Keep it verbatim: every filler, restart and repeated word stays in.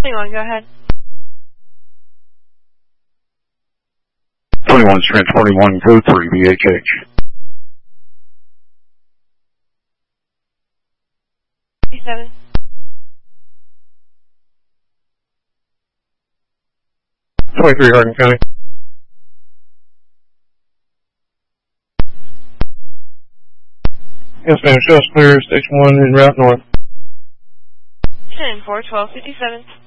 twenty-one, go ahead. twenty-one, Sprint forty-one, code three, B H H. fifty-seven. twenty-three, Hardin County. Yes, ma'am. Show us clear, station one, en route north. ten four, twelve fifty-seven.